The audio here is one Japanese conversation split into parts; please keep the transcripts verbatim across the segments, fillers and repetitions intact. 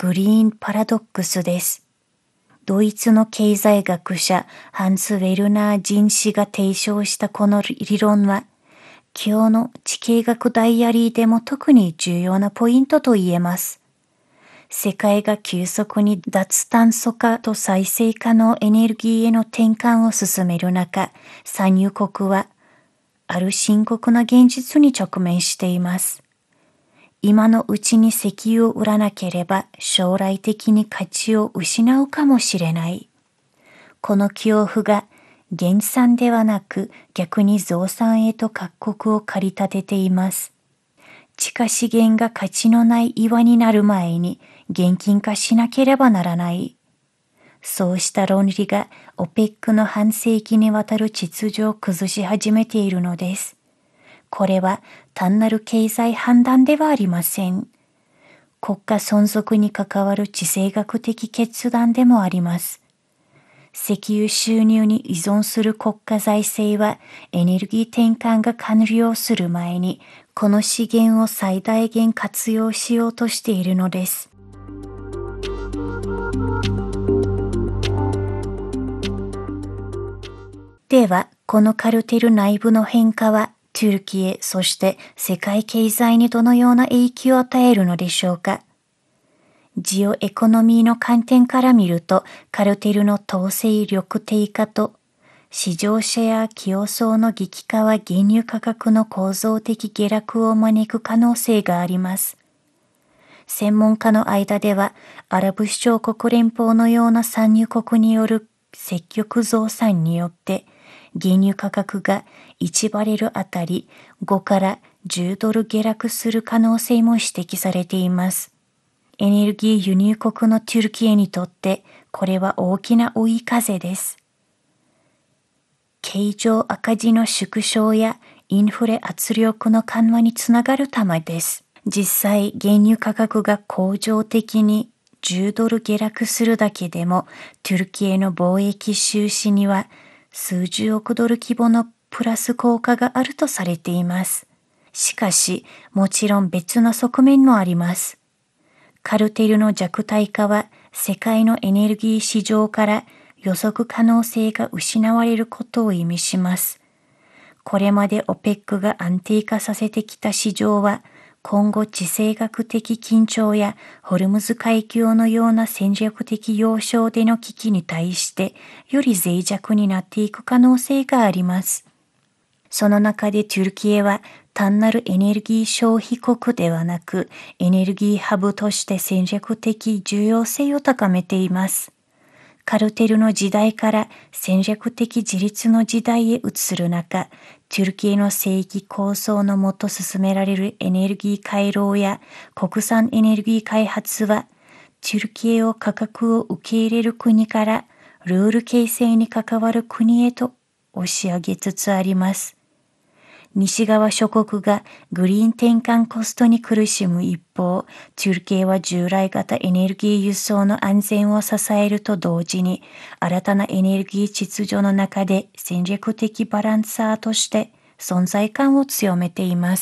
グリーンパラドックスです。ドイツの経済学者ハンス・ウェルナー人氏が提唱したこの理論は、今日の地形学ダイアリーでも特に重要なポイントと言えます。世界が急速に脱炭素化と再生可能エネルギーへの転換を進める中、産油国はある深刻な現実に直面しています。今のうちに石油を売らなければ将来的に価値を失うかもしれない。この恐怖が減産ではなく逆に増産へと各国を駆り立てています。地下資源が価値のない岩になる前に現金化しなければならない。そうした論理が オペック の半世紀にわたる秩序を崩し始めているのです。これは単なる経済判断ではありません。国家存続に関わる地政学的決断でもあります。石油収入に依存する国家財政はエネルギー転換が完了する前にこの資源を最大限活用しようとしているのです。では、このカルテル内部の変化はトルキエ、そして世界経済にどのような影響を与えるのでしょうか。ジオエコノミーの観点から見ると、カルテルの統制力低下と市場シェア競争の激化は原油価格の構造的下落を招く可能性があります。専門家の間では、アラブ首長国連邦のような産油国による積極増産によって、原油価格がいちバレルあたりごからじゅうドル下落する可能性も指摘されています。エネルギー輸入国のトルキエにとってこれは大きな追い風です。経常赤字の縮小やインフレ圧力の緩和につながるためです。実際原油価格が恒常的にじゅうドル下落するだけでもトルキエの貿易収支には数十億ドル規模のプラス効果があるとされています。しかし、もちろん別の側面もあります。カルテルの弱体化は世界のエネルギー市場から予測可能性が失われることを意味します。これまで オペック が安定化させてきた市場は今後地政学的緊張やホルムズ海峡のような戦略的要衝での危機に対してより脆弱になっていく可能性があります。その中でトルキエは単なるエネルギー消費国ではなくエネルギーハブとして戦略的重要性を高めています。カルテルの時代から戦略的自立の時代へ移る中、トルキエの正規構想のもと進められるエネルギー回廊や国産エネルギー開発は、トルキエを価格を受け入れる国からルール形成に関わる国へと押し上げつつあります。西側諸国がグリーン転換コストに苦しむ一方、トルキエは従来型エネルギー輸送の安全を支えると同時に、新たなエネルギー秩序の中で戦略的バランサーとして存在感を強めています。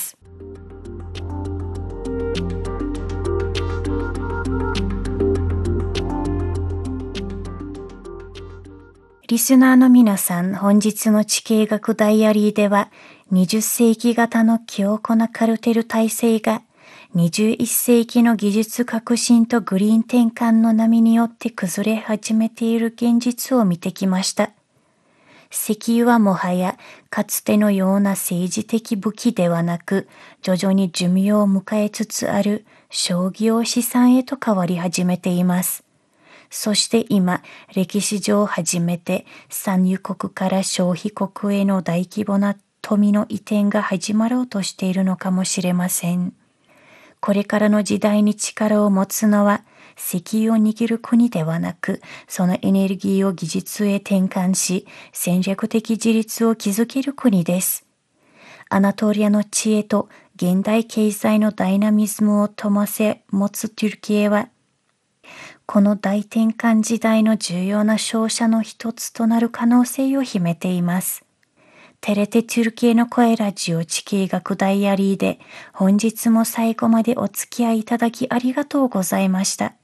リスナーの皆さん、本日の地形学ダイアリーでは、にじゅっ世紀型の強固なカルテル体制がにじゅういっ世紀の技術革新とグリーン転換の波によって崩れ始めている現実を見てきました。石油はもはやかつてのような政治的武器ではなく、徐々に寿命を迎えつつある商業資産へと変わり始めています。そして今、歴史上初めて産油国から消費国への大規模な富の移転が始まろうとしているのかもしれません。これからの時代に力を持つのは石油を握る国ではなく、そのエネルギーを技術へ転換し、戦略的自立を築ける国です。アナトリアの知恵と現代経済のダイナミズムを共せ持つトルキエは、この大転換時代の重要な勝者の一つとなる可能性を秘めています。テレテトゥルキエの声ラジオ地形学ダイアリーで本日も最後までお付き合いいただきありがとうございました。